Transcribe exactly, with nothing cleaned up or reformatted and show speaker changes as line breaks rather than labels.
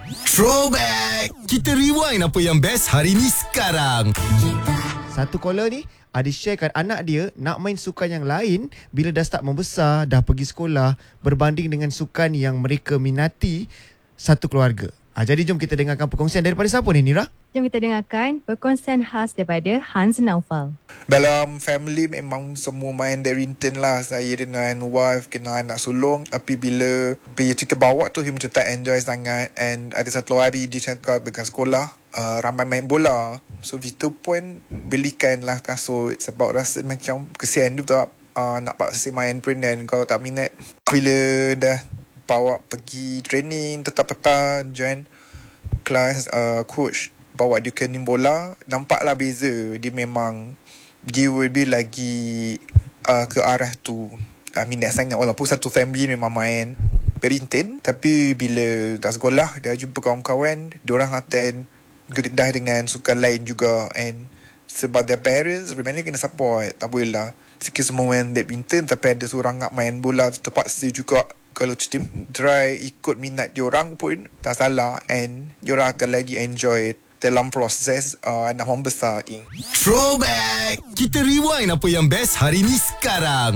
Throwback! Kita rewind apa yang best hari ni sekarang.
Satu caller ni ada sharekan anak dia nak main sukan yang lain bila dah start membesar, dah pergi sekolah, berbanding dengan sukan yang mereka minati satu keluarga. Ha, jadi jom kita dengarkan perkongsian daripada siapa ni, Nira?
Jom kita dengarkan perkongsian khas daripada Hans Naufal.
Dalam family memang semua main badminton lah. Saya dengan wife kena anak sulung. Tapi bila pergi kita bawa tu, dia macam tak enjoy sangat. And ada satu hari dia cakap dekat sekolah, uh, ramai main bola. So kita pun belikan lah kasut sebab rasa macam kesian juga uh, nak paksa main prenan kalau tak minat. Bila dah bawa pergi training, tetap-tetap join kelas, uh, coach bawa dia ke bola, nampaklah beza. Dia memang dia lebih lagi uh, ke arah tu, uh, minat sangat. Walaupun satu family memang main badminton, tapi bila kat sekolah dia jumpa kawan-kawan, diorang attend dah dengan sukan lain juga. And sebab their parents sebenarnya kena support. Tak boleh lah sikit semua main badminton tapi ada seorang nak main bola, terpaksa juga. Kalau cuti try ikut minat diorang pun tak salah, and diorang akan lagi enjoy dalam proses uh, nak membesar ni.
Throwback! Kita rewind apa yang best hari ni sekarang.